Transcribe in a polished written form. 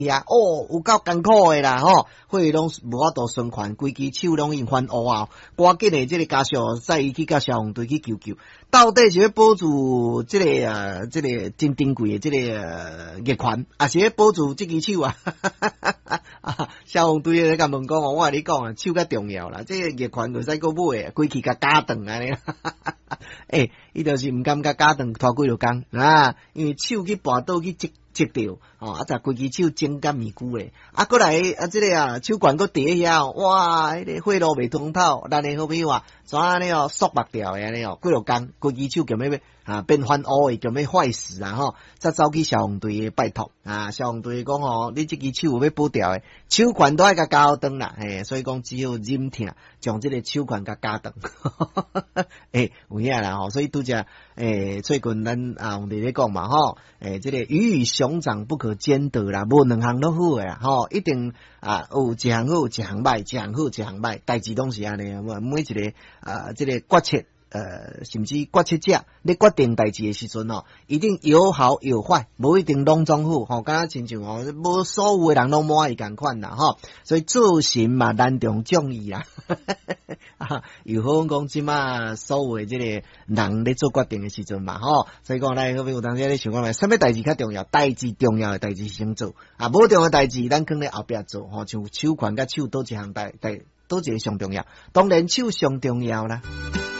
呀，哦，有够艰苦诶啦吼，血拢无法度循环，规支手拢已经翻乌啊！赶紧诶，即个家属载伊去甲消防队去救救，到底是要保住即个即个真珍贵诶即个月权，还是要保住即支手啊？消防队咧甲问讲，我甲你讲啊，手较重要啦，即个月权就使个买，规气甲加长安尼。伊就是毋甘甲加长拖几落工啊，因为手去跋倒去折着哦，才规支手整甲咪久咧，过来即个手管佫伫遐，哇，迄个血路未通透，咱诶好比话，怎安尼哦，缩目掉诶安尼哦，几落工，规支手咁要变翻乌诶，咁要坏死啊吼，才走去消防队拜托消防队讲吼，你即支手要保掉诶，手管都爱甲加长啦，所以讲只好忍痛将即个手管甲加长，有影啦吼，所以拄则最近咱我哋咧讲嘛吼，即个鱼与熊掌不可兼得啦，无两项都好诶啦吼，一定有一项好，一项歹，一项好，一项歹，代志拢是安尼啊，每一个即个决策。甚至决策者咧决定代志诶时阵哦，一定有好有坏，无一定拢总好吼。敢若亲像无所有诶人拢满意共款啦吼，所以做事嘛难中众意啦。又好讲即马所有诶即个人咧做决定诶时阵嘛吼，所以讲咱好比有当时咧想讲，啥物代志较重要？代志重要诶代志先做，无重要诶代志咱放咧后壁做吼，像手权甲手倒一项倒一个上重要？当然手上重要啦。